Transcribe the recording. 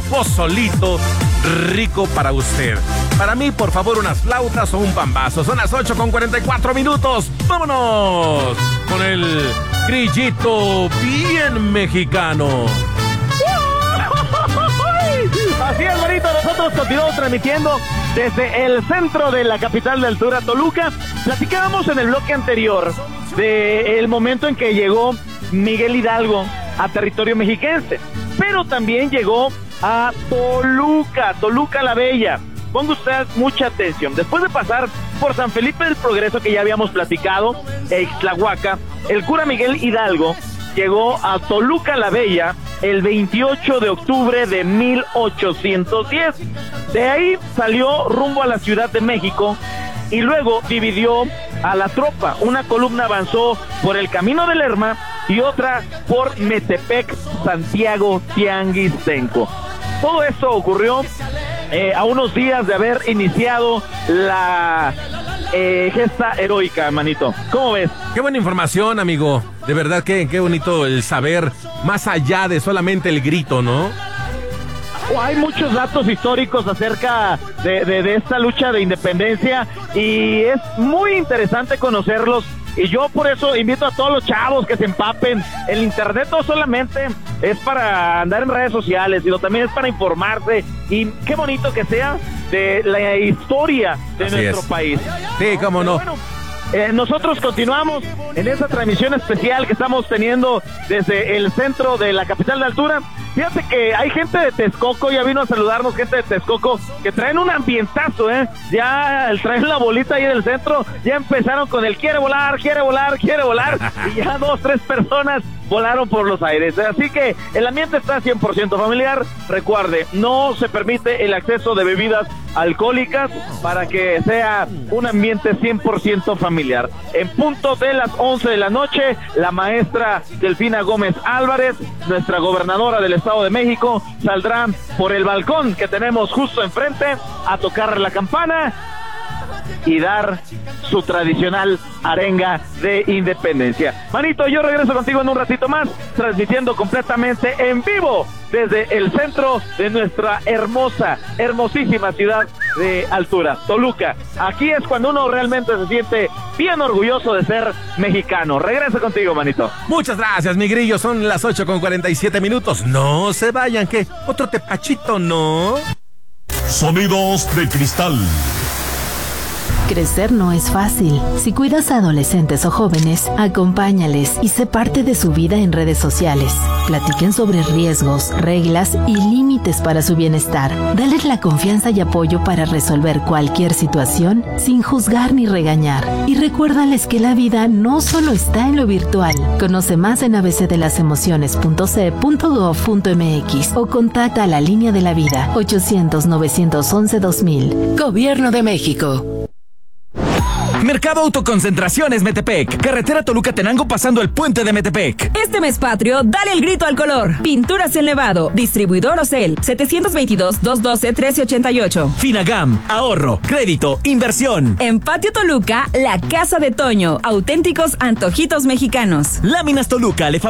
pozolito rico para usted. Para mí, por favor, unas flautas o un pambazo. Son las 8:44. ¡Vámonos! Con el grillito bien mexicano. Así es, bonito. Nosotros continuamos transmitiendo desde el centro de la capital de altura, Toluca. Platicábamos en el bloque anterior del momento en que llegó Miguel Hidalgo a territorio mexiquense, pero también llegó a Toluca la Bella. Ponga usted mucha atención. Después de pasar por San Felipe del Progreso, que ya habíamos platicado, e Ixtlahuaca, el cura Miguel Hidalgo llegó a Toluca la Bella el 28 de octubre de 1810. De ahí salió rumbo a la Ciudad de México y luego dividió a la tropa. Una columna avanzó por el Camino de Lerma y otra por Metepec, Santiago, Tianguistenco. Todo esto ocurrió a unos días de haber iniciado la gesta heroica, manito. ¿Cómo ves? Qué buena información, amigo. De verdad, qué bonito el saber, más allá de solamente el grito, ¿no? Hay muchos datos históricos acerca de esta lucha de independencia y es muy interesante conocerlos. Y yo por eso invito a todos los chavos que se empapen. El internet no solamente es para andar en redes sociales, sino también es para informarse. Y qué bonito que sea de la historia de Así nuestro es. país. Sí, cómo no. Bueno, nosotros continuamos en esa transmisión especial que estamos teniendo desde el centro de la capital de altura. Fíjate que hay gente de Texcoco, ya vino a saludarnos gente de Texcoco, que traen un ambientazo, ya traen la bolita ahí del centro, ya empezaron con el quiere volar, y ya 2, 3 personas volaron por los aires, así que el ambiente está 100% familiar. Recuerde, no se permite el acceso de bebidas alcohólicas para que sea un ambiente 100% familiar. En punto de las 11 de la noche, la maestra Delfina Gómez Álvarez, nuestra gobernadora del Estado de México, saldrá por el balcón que tenemos justo enfrente a tocar la campana y dar su tradicional arenga de independencia. Manito, yo regreso contigo en un ratito más, transmitiendo completamente en vivo desde el centro de nuestra hermosísima ciudad de altura, Toluca. Aquí es cuando uno realmente se siente bien orgulloso de ser mexicano. Regreso contigo, manito. Muchas gracias, mi grillo. Son las 8:47. No se vayan, que otro tepachito, ¿no? Sonidos de cristal. Crecer no es fácil. Si cuidas a adolescentes o jóvenes, acompáñales y sé parte de su vida en redes sociales. Platiquen sobre riesgos, reglas y límites para su bienestar. Dales la confianza y apoyo para resolver cualquier situación sin juzgar ni regañar. Y recuérdales que la vida no solo está en lo virtual. Conoce más en abcdelasemociones.ce.gov.mx o contacta a la Línea de la Vida 800-911-2000. Gobierno de México. Mercado Autoconcentraciones Metepec. Carretera Toluca-Tenango pasando el puente de Metepec. Este mes patrio, dale el grito al color. Pinturas El Nevado. Distribuidor Ocel. 722-212-1388. Finagam. Ahorro, crédito, inversión. En Patio Toluca, la Casa de Toño. Auténticos antojitos mexicanos. Láminas Toluca. Le